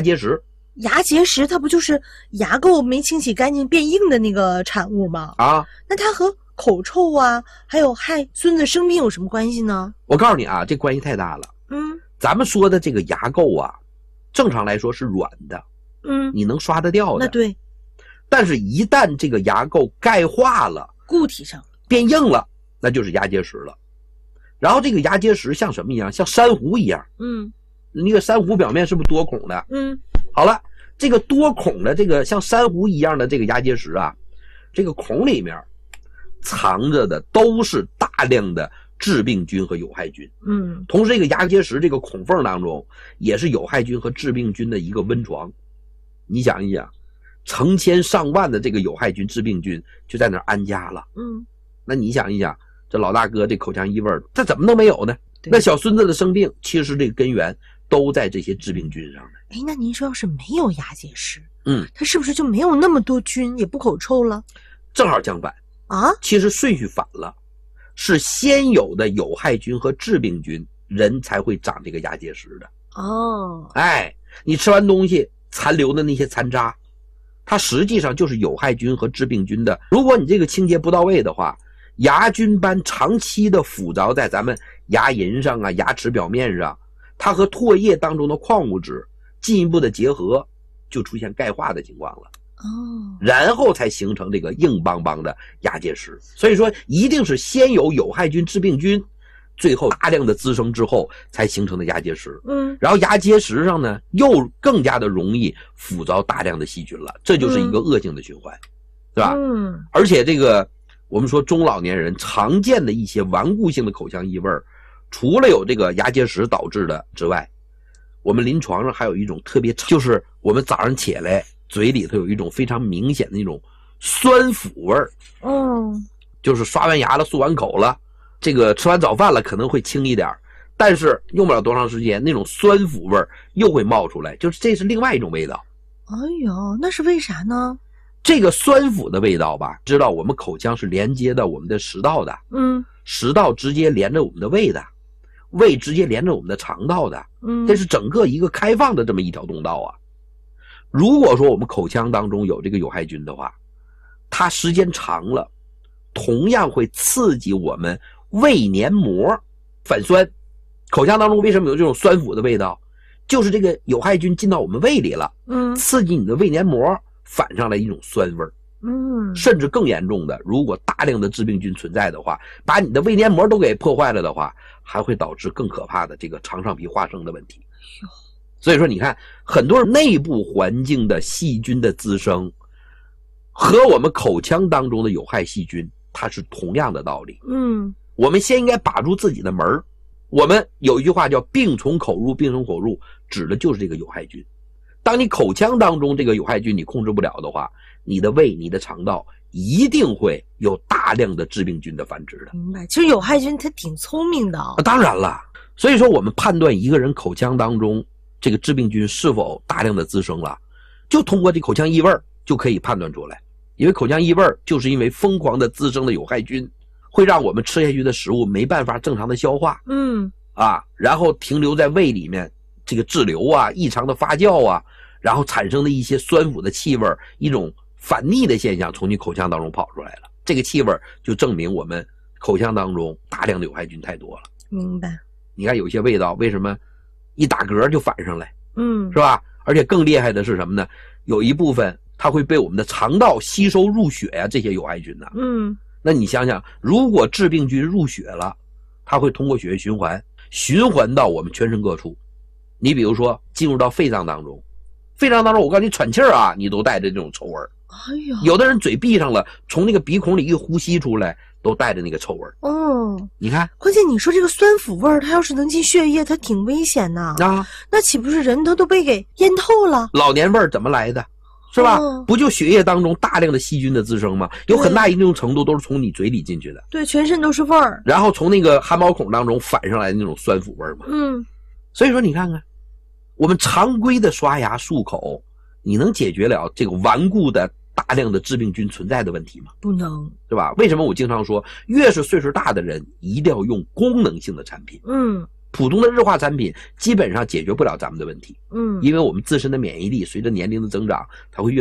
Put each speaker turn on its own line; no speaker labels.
结石。
牙结石它不就是牙垢没清洗干净变硬的那个产物吗？
啊，
那它和口臭啊，还有害孙子生病有什么关系呢？
我告诉你啊，这关系太大了。咱们说的这个牙垢啊，正常来说是软的，你能刷得掉的。
那对。
但是一旦这个牙垢钙化了，
固体上
变硬了，那就是牙结石了。然后这个牙结石像什么一样？像珊瑚一样。那个珊瑚表面是不是多孔的？好了，这个多孔的这个像珊瑚一样的这个牙结石啊，这个孔里面藏着的都是大量的致病菌和有害菌。同时这个牙结石这个孔缝当中也是有害菌和致病菌的一个温床。你想一想，成千上万的这个有害菌致病菌就在那儿安家了。那你想一想，这老大哥这口腔异味这怎么能没有呢？那小孙子的生病其实这个根源都在这些致病菌上的。
那您说要是没有牙结石，它是不是就没有那么多菌，也不口臭了？
正好相反
啊，
其实顺序反了，是先有的有害菌和致病菌，人才会长这个牙结石的。你吃完东西残留的那些残渣，它实际上就是有害菌和致病菌的。如果你这个清洁不到位的话，牙菌斑长期的附着在咱们牙龈上啊、牙齿表面上，它和唾液当中的矿物质进一步的结合，就出现钙化的情况了。然后才形成这个硬邦邦的牙结石。所以说一定是先有有害菌致病菌，最后大量的滋生之后才形成的牙结石。然后牙结石上呢又更加的容易附着大量的细菌了，这就是一个恶性的循环，对吧？而且这个我们说中老年人常见的一些顽固性的口腔异味，除了有这个牙结石导致的之外，我们临床上还有一种特别，就是我们早上起来嘴里头有一种非常明显的那种酸腐味儿。就是刷完牙了、漱完口了，这个吃完早饭了可能会轻一点，但是用不了多长时间，那种酸腐味儿又会冒出来，就是这是另外一种味道。
那是为啥呢？
这个酸腐的味道吧，知道我们口腔是连接到我们的食道的，食道直接连着我们的胃的，胃直接连着我们的肠道的，这是整个一个开放的这么一条通道啊。如果说我们口腔当中有这个有害菌的话，它时间长了，同样会刺激我们胃黏膜反酸。口腔当中为什么有这种酸腐的味道？就是这个有害菌进到我们胃里了，刺激你的胃黏膜反上来一种酸味儿。甚至更严重的，如果大量的致病菌存在的话，把你的胃黏膜都给破坏了的话，还会导致更可怕的这个肠上皮化生的问题。所以说你看，很多内部环境的细菌的滋生和我们口腔当中的有害细菌它是同样的道理。我们先应该把住自己的门儿。我们有一句话叫病从口入，病从口入，指的就是这个有害菌。当你口腔当中这个有害菌你控制不了的话，你的胃、你的肠道一定会有大量的致病菌的繁殖的。
明白，其实有害菌它挺聪明的
当然了，所以说我们判断一个人口腔当中这个致病菌是否大量的滋生了，就通过这口腔异味就可以判断出来。因为口腔异味就是因为疯狂的滋生的有害菌，会让我们吃下去的食物没办法正常的消化，然后停留在胃里面，这个滞留啊、异常的发酵啊，然后产生的一些酸腐的气味，一种反逆的现象从你口腔当中跑出来了。这个气味就证明我们口腔当中大量的有害菌太多了。
明白。
你看有些味道为什么一打嗝就反上来，是吧？而且更厉害的是什么呢？有一部分它会被我们的肠道吸收入血呀，这些有害菌呢。那你想想，如果致病菌入血了，它会通过血液循环到我们全身各处。你比如说进入到肺脏当中，我告诉你喘气儿啊，你都带着这种臭味儿。有的人嘴闭上了，从那个鼻孔里一呼吸出来，都带着那个臭味儿。你看，
关键你说这个酸腐味儿，它要是能进血液，它挺危险的那岂不是人都被给淹透了？
老年味儿怎么来的？是吧？不就血液当中大量的细菌的滋生吗？有很大一定程度都是从你嘴里进去的。
对，全身都是味儿。
然后从那个汗毛孔当中反上来的那种酸腐味儿嘛。所以说你看看，我们常规的刷牙漱口，你能解决了这个顽固的大量的致病菌存在的问题吗？
不能，
对吧？为什么我经常说，越是岁数大的人，一定要用功能性的产品。 普通的日化产品基本上解决不了咱们的问题。因为我们自身的免疫力随着年龄的增长，它会越